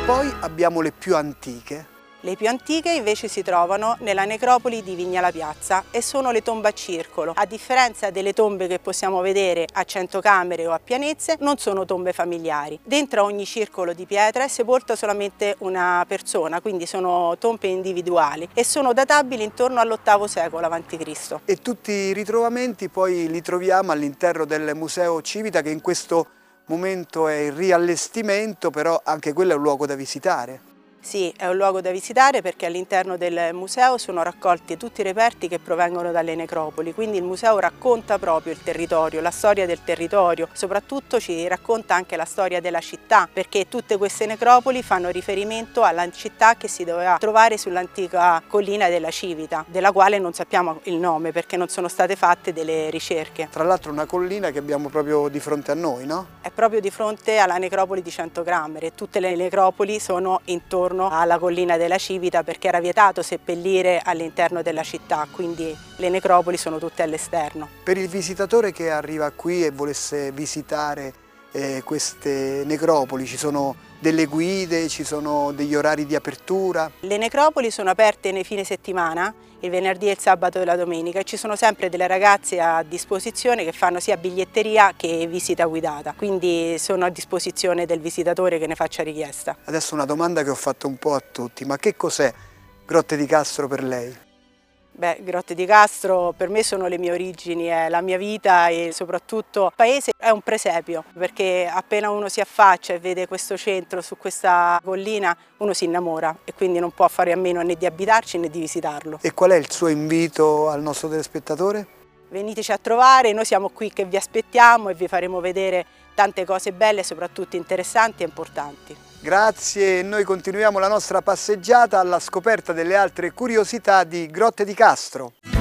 poi abbiamo le più antiche. Le più antiche invece si trovano nella necropoli di Vignala Piazza e sono le tombe a circolo. A differenza delle tombe che possiamo vedere a Centocamere o a Pianezze, non sono tombe familiari. Dentro ogni circolo di pietra è sepolta solamente una persona, quindi sono tombe individuali e sono databili intorno all'VIII secolo a.C. E tutti i ritrovamenti poi li troviamo all'interno del Museo Civita, che in questo momento è in riallestimento, però anche quello è un luogo da visitare. Sì, è un luogo da visitare perché all'interno del museo sono raccolti tutti i reperti che provengono dalle necropoli, quindi il museo racconta proprio il territorio, la storia del territorio, soprattutto ci racconta anche la storia della città, perché tutte queste necropoli fanno riferimento alla città che si doveva trovare sull'antica collina della Civita, della quale non sappiamo il nome perché non sono state fatte delle ricerche. Tra l'altro una collina che abbiamo proprio di fronte a noi, no? È proprio di fronte alla necropoli di Centocamere, tutte le necropoli sono intorno alla collina della Civita perché era vietato seppellire all'interno della città, quindi le necropoli sono tutte all'esterno. Per il visitatore che arriva qui e volesse visitare queste necropoli, ci sono delle guide, ci sono degli orari di apertura? Le necropoli sono aperte nei fine settimana, il venerdì, il sabato e la domenica, e ci sono sempre delle ragazze a disposizione che fanno sia biglietteria che visita guidata, quindi sono a disposizione del visitatore che ne faccia richiesta. Adesso una domanda che ho fatto un po' a tutti, ma che cos'è Grotte di Castro per lei? Beh, Grotte di Castro per me sono le mie origini, è la mia vita e soprattutto il paese è un presepio, perché appena uno si affaccia e vede questo centro su questa collina uno si innamora e quindi non può fare a meno né di abitarci né di visitarlo. E qual è il suo invito al nostro telespettatore? Veniteci a trovare, noi siamo qui che vi aspettiamo e vi faremo vedere tante cose belle, soprattutto interessanti e importanti. Grazie, e noi continuiamo la nostra passeggiata alla scoperta delle altre curiosità di Grotte di Castro.